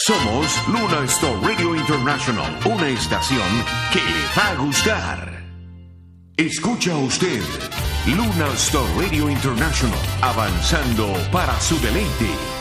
Somos Luna Star Radio International, una estación que le va a gustar. Escucha usted Luna Star Radio International, avanzando para su deleite.